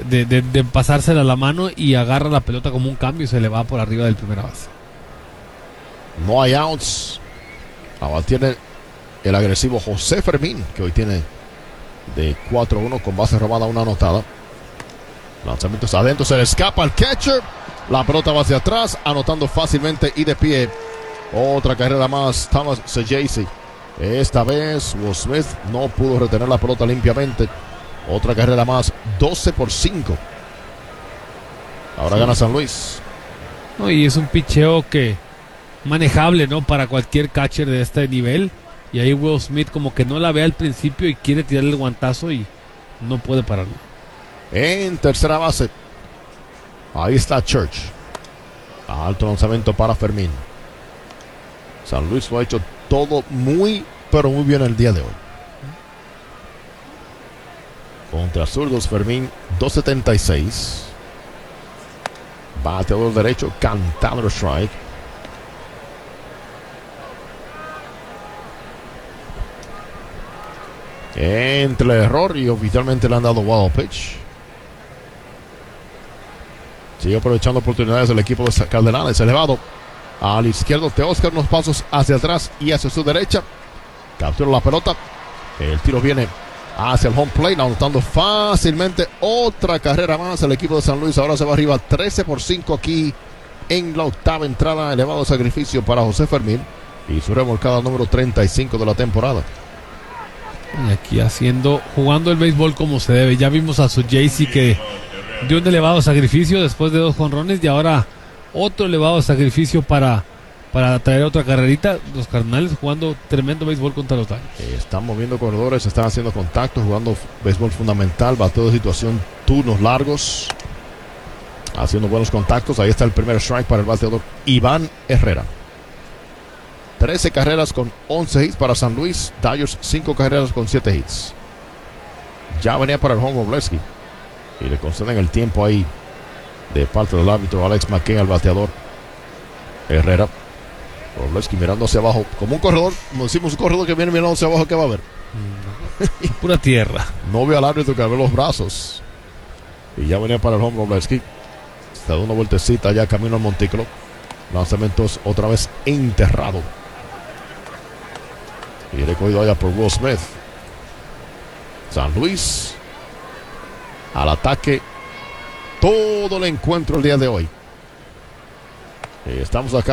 de pasársela a la mano y agarra la pelota como un cambio y se le va por arriba del primera base. No hay outs. Ahora tiene el agresivo José Fermín, que hoy tiene de 4-1 con base robada, una anotada. Lanzamientos adentro, se le escapa al catcher. La pelota va hacia atrás, anotando fácilmente y de pie. Otra carrera más, Thomas Saggese. Esta vez Will Smith no pudo retener la pelota limpiamente. Otra carrera más, 12-5. Ahora gana San Luis. No, y es un picheo que manejable, ¿no? Para cualquier catcher de este nivel. Y ahí Will Smith como que no la ve al principio y quiere tirarle el guantazo y no puede pararlo. En tercera base, ahí está Church. Alto lanzamiento para Fermín. San Luis lo ha hecho todo muy, pero muy bien el día de hoy. Contra zurdos, Fermín, 2.76. Bateador derecho, cantado strike. Entre el error y oficialmente le han dado wild pitch. Sigue aprovechando oportunidades del equipo de Cardenales. Elevado al izquierdo de Oscar, unos pasos hacia atrás y hacia su derecha. Captura la pelota. El tiro viene hacia el home plate, anotando fácilmente otra carrera más. El equipo de San Luis ahora se va arriba 13-5 aquí en la octava entrada. Elevado sacrificio para José Fermín y su remolcada número 35 de la temporada. Y aquí jugando el béisbol como se debe. Ya vimos a su Jaycee que dio un elevado sacrificio después de 2 jonrones y ahora otro elevado sacrificio para traer otra carrerita. Los Cardenales jugando tremendo béisbol contra los Dodgers. Están moviendo corredores, están haciendo contactos, jugando béisbol fundamental, bateo de situación, turnos largos, haciendo buenos contactos. Ahí está el primer strike para el bateador Iván Herrera. 13 carreras con 11 hits para San Luis. Dodgers 5 carreras con 7 hits. Ya venía para el home Wroblewski y le conceden el tiempo ahí de parte del árbitro Alex McKay al bateador Herrera. Wroblewski mirando hacia abajo como un corredor. Como decimos, un corredor que viene mirando hacia abajo, ¿qué va a ver? Pura tierra. No ve al árbitro que abre los brazos. Y ya venía para el home Wroblewski. Se da una vueltecita ya camino al montículo. Lanzamientos otra vez enterrado. Y recogido allá por Will Smith. San Luis al ataque todo el encuentro el día de hoy. Estamos acá